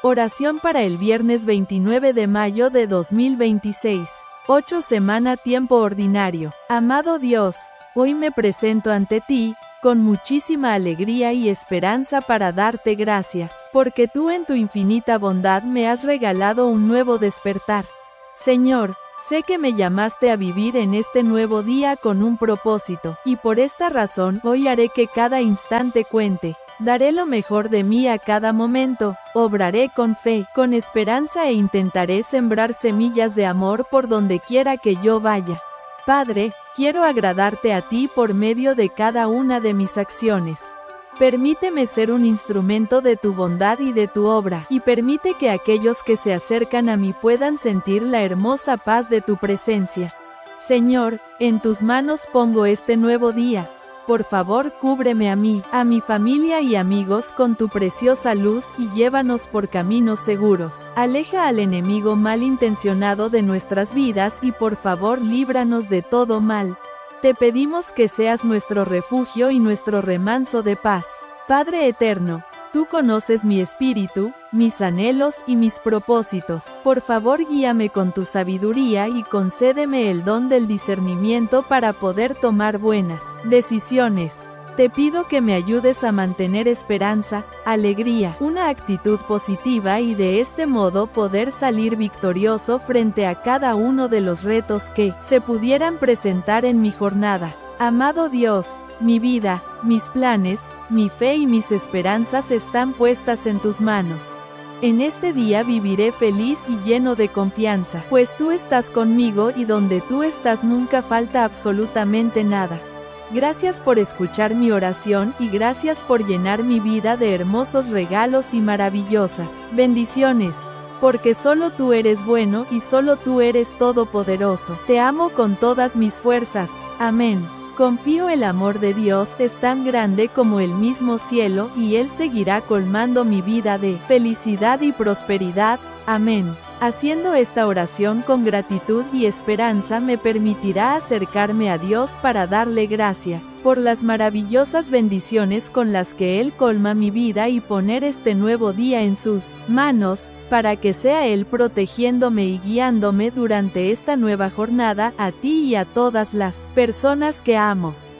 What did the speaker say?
Oración para el viernes 29 de mayo de 2026. 8 semana tiempo ordinario. Amado Dios, hoy me presento ante ti, con muchísima alegría y esperanza para darte gracias, porque tú en tu infinita bondad me has regalado un nuevo despertar. Señor, sé que me llamaste a vivir en este nuevo día con un propósito, y por esta razón hoy haré que cada instante cuente. Daré lo mejor de mí a cada momento, obraré con fe, con esperanza e intentaré sembrar semillas de amor por donde quiera que yo vaya. Padre, quiero agradarte a ti por medio de cada una de mis acciones. Permíteme ser un instrumento de tu bondad y de tu obra, y permite que aquellos que se acercan a mí puedan sentir la hermosa paz de tu presencia. Señor, en tus manos pongo este nuevo día. Por favor, cúbreme a mí, a mi familia y amigos con tu preciosa luz y llévanos por caminos seguros. Aleja al enemigo malintencionado de nuestras vidas y por favor líbranos de todo mal. Te pedimos que seas nuestro refugio y nuestro remanso de paz. Padre eterno, tú conoces mi espíritu, mis anhelos y mis propósitos. Por favor, guíame con tu sabiduría y concédeme el don del discernimiento para poder tomar buenas decisiones. Te pido que me ayudes a mantener esperanza, alegría, una actitud positiva y de este modo poder salir victorioso frente a cada uno de los retos que se pudieran presentar en mi jornada. Amado Dios, mi vida, mis planes, mi fe y mis esperanzas están puestas en tus manos. En este día viviré feliz y lleno de confianza, pues tú estás conmigo y donde tú estás nunca falta absolutamente nada. Gracias por escuchar mi oración y gracias por llenar mi vida de hermosos regalos y maravillosas bendiciones. Porque solo tú eres bueno y solo tú eres todopoderoso. Te amo con todas mis fuerzas. Amén. Confío el amor de Dios es tan grande como el mismo cielo y Él seguirá colmando mi vida de felicidad y prosperidad. Amén. Haciendo esta oración con gratitud y esperanza me permitirá acercarme a Dios para darle gracias por las maravillosas bendiciones con las que Él colma mi vida y poner este nuevo día en sus manos, para que sea Él protegiéndome y guiándome durante esta nueva jornada, a ti y a todas las personas que amo.